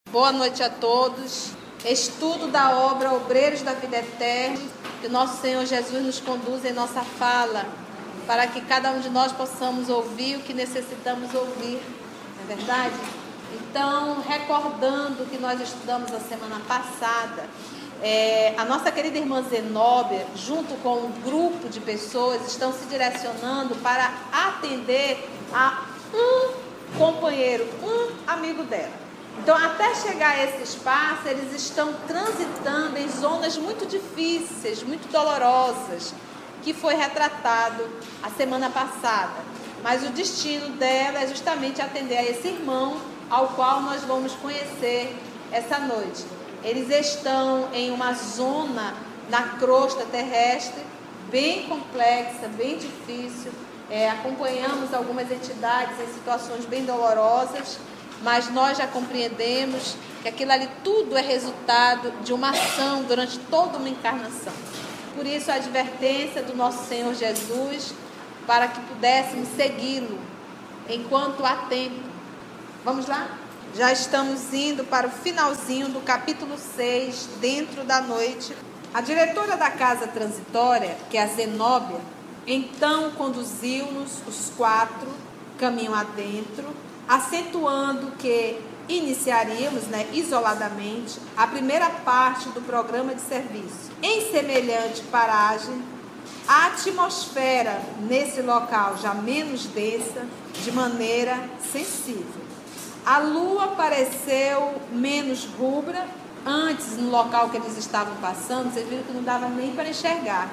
Boa noite a todos. Estudo da obra Obreiros da Vida Eterna. Que o nosso Senhor Jesus nos conduza em nossa fala, para que cada um de nós possamos ouvir o que necessitamos ouvir. Não é verdade? Então, recordando o que nós estudamos a semana passada, a nossa querida irmã Zenóbia, junto com um grupo de pessoas, estão se direcionando para atender a um companheiro, um amigo dela. Então, até chegar a esse espaço, eles estão transitando em zonas muito difíceis, muito dolorosas, que foi retratado a semana passada. Mas o destino dela é justamente atender a esse irmão, ao qual nós vamos conhecer essa noite. Eles estão em uma zona na crosta terrestre, bem complexa, bem difícil. Acompanhamos algumas entidades em situações bem dolorosas, mas nós já compreendemos que aquilo ali tudo é resultado de uma ação durante toda uma encarnação. Por isso a advertência do nosso Senhor Jesus, para que pudéssemos segui-lo enquanto há tempo. Vamos lá? Já estamos indo para o finalzinho do capítulo 6, dentro da noite. A diretora da casa transitória, que é a Zenóbia, então conduziu-nos os 4 caminho adentro, acentuando que iniciaríamos, isoladamente, a primeira parte do programa de serviço. Em semelhante paragem, a atmosfera nesse local já menos densa, de maneira sensível. A lua pareceu menos rubra. Antes, no local que eles estavam passando, vocês viram que não dava nem para enxergar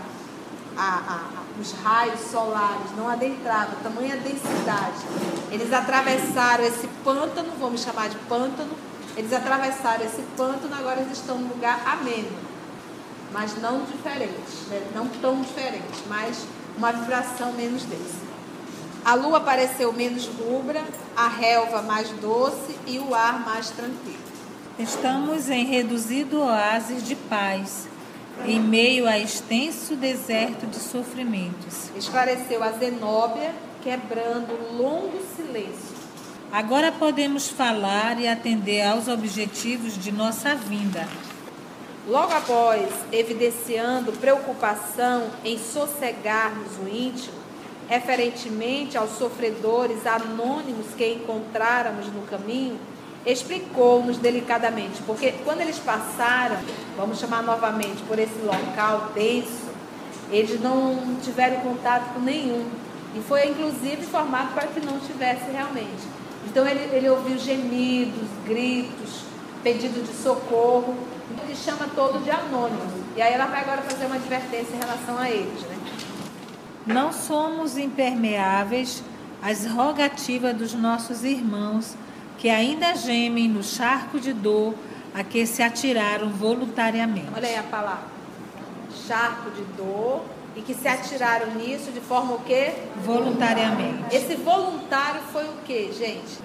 os raios solares, não adentravam, tamanha densidade. Eles atravessaram esse pântano, vamos chamar de pântano, eles atravessaram esse pântano, agora eles estão num lugar ameno, mas não diferente, não tão diferente, mas uma vibração menos densa. A lua pareceu menos rubra, a relva mais doce e o ar mais tranquilo. Estamos em reduzido oásis de paz, em meio a extenso deserto de sofrimentos. Esclareceu a Zenóbia, quebrando um longo silêncio. Agora podemos falar e atender aos objetivos de nossa vinda. Logo após, evidenciando preocupação em sossegarmos o íntimo, referentemente aos sofredores anônimos que encontráramos no caminho, explicou-nos delicadamente, porque quando eles passaram, vamos chamar novamente, por esse local denso, eles não tiveram contato com nenhum, e foi inclusive informado para que não tivesse realmente. Então ele ouviu gemidos, gritos, pedido de socorro, então ele chama todo de anônimo, e aí ela vai agora fazer uma advertência em relação a eles, Não somos impermeáveis às rogativas dos nossos irmãos, que ainda gemem no charco de dor a que se atiraram voluntariamente. Olha aí a palavra. Charco de dor, e que se atiraram nisso de forma o quê? Voluntariamente. Esse voluntário foi o quê, gente?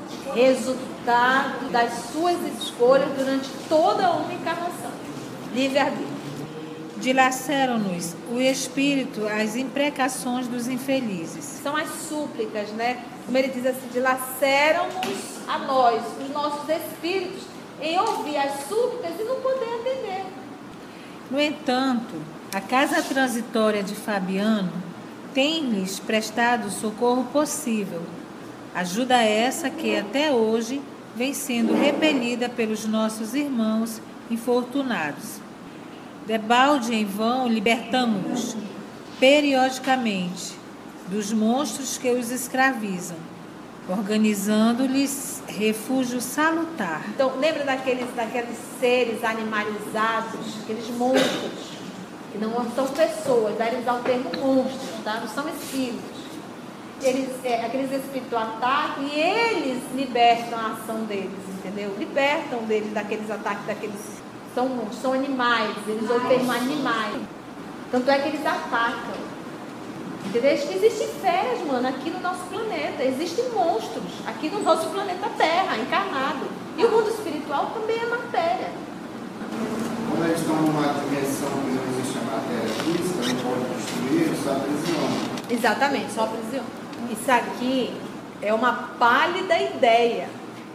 Resultado das suas escolhas durante toda uma encarnação. Livre-arbítrio. Dilaceram-nos o espírito às imprecações dos infelizes. São as súplicas, Como ele diz assim, dilaceram-nos a nós, os nossos espíritos, em ouvir as súplicas e não poder atender. No entanto, a casa transitória de Fabiano tem-lhes prestado o socorro possível. Ajuda essa que até hoje vem sendo repelida pelos nossos irmãos infortunados. Debalde em vão libertamo-nos periodicamente dos monstros que os escravizam, organizando-lhes refúgio salutar. Então, lembra daqueles seres animalizados, aqueles monstros, que não são pessoas, daí eles dão o termo monstros, não são espíritos. Aqueles espíritos atacam e eles libertam a ação deles, entendeu? Libertam deles daqueles ataques, são monstros, são animais, eles usam o termo animais. Tanto é que eles atacam. Entendeu? Existem feras, aqui no nosso planeta. Existem monstros aqui no nosso planeta Terra, encarnado. E o mundo espiritual também é matéria. Quando eles estão numa dimensão que não existe a matéria física, não pode destruir, só aprisiona. Exatamente, só aprisiona. Isso aqui é uma pálida ideia.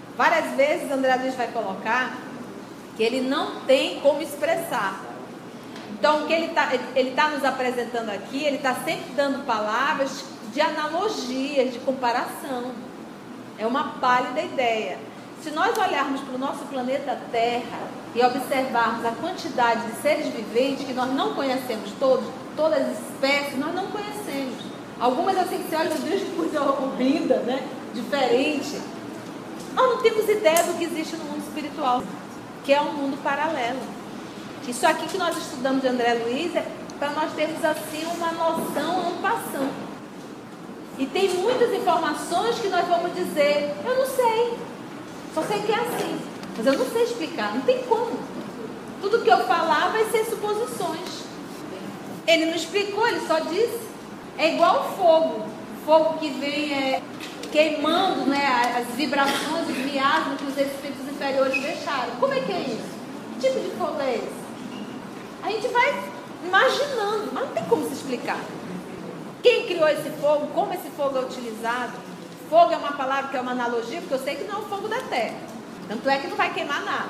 Várias vezes André Luiz vai colocar que ele não tem como expressar. Então, o que ele tá nos apresentando aqui, ele está sempre dando palavras de analogias, de comparação. É uma pálida ideia. Se nós olharmos para o nosso planeta Terra e observarmos a quantidade de seres viventes que nós não conhecemos todas as espécies, nós não conhecemos. Algumas assim, você olha, meu Deus, que coisa horrenda, né? Diferente. Nós não temos ideia do que existe no mundo espiritual, que é um mundo paralelo. Isso aqui que nós estudamos de André Luiz é para nós termos assim uma noção en passant. E tem muitas informações que nós vamos dizer, eu não sei, só sei que é assim, mas eu não sei explicar, não tem como. Tudo que eu falar vai ser suposições. Ele não explicou, ele só disse. É igual fogo que vem queimando, né, as vibrações, os miasmas que os espíritos inferiores deixaram. Como é que é isso? Que tipo de fogo é esse? A gente vai imaginando, mas não tem como se explicar. Quem criou esse fogo? Como esse fogo é utilizado? Fogo é uma palavra que é uma analogia, porque eu sei que não é o fogo da terra. Tanto é que não vai queimar nada.